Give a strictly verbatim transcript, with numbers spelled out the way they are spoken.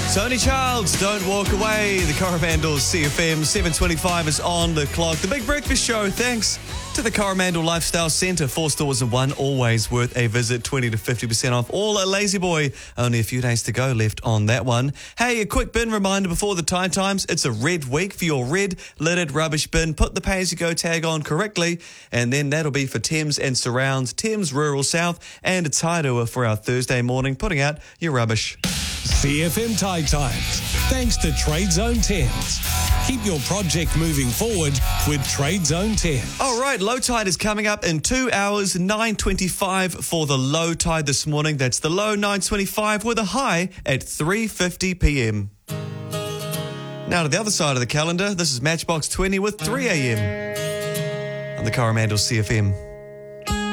Tony Childs, Don't Walk Away. The Coromandel C F M seven twenty-five is on the clock. The Big Breakfast Show, thanks to the Coromandel Lifestyle Centre. Four stores in one, always worth a visit. twenty to fifty percent off all at Lazy Boy. Only a few days to go left on that one. Hey, a quick bin reminder before the Tide Times. It's a red week for your red lidded rubbish bin. Put the pay-as-you-go tag on correctly, and then that'll be for Thames and surrounds, Thames Rural South, and a Tairua for our Thursday morning, putting out your rubbish. C F M Tide Times, thanks to Trade Zone Thames. Keep your project moving forward with Trade Zone Thames. All right, low tide is coming up in two hours, nine twenty-five for the low tide this morning. That's the low, nine twenty-five, with a high at three fifty p.m. Now to the other side of the calendar, this is Matchbox twenty with three a.m. on the Coromandel C F M.